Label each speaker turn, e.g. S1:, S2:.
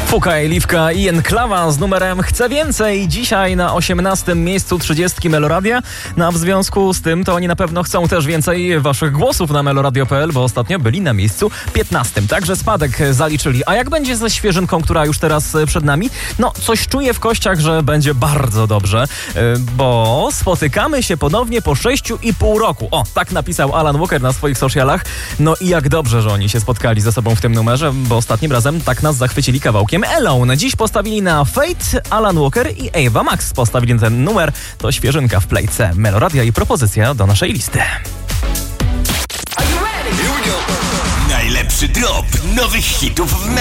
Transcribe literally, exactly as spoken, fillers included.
S1: Fuka i Liwka i Enklawa z numerem Chcę Więcej. Dzisiaj na osiemnastym miejscu trzydziestki Meloradia. No a w związku z tym to oni na pewno chcą też więcej waszych głosów na meloradio kropka p l, bo ostatnio byli na miejscu piętnastym. Także spadek zaliczyli. A jak będzie ze świeżynką, która już teraz przed nami? No coś czuję w kościach, że będzie bardzo dobrze, bo spotykamy się ponownie po sześciu i pół roku. O, tak napisał Alan Walker na swoich socialach. No i jak dobrze, że oni się spotkali ze sobą w tym numerze, bo ostatnim razem tak nas zachwycili kawałkiem Alone. Dziś postawili na Fate, Alan Walker i Ava Max postawili ten numer. To świeżynka w plejce Meloradia i propozycja do naszej listy.
S2: Najlepszy drop nowych hitów w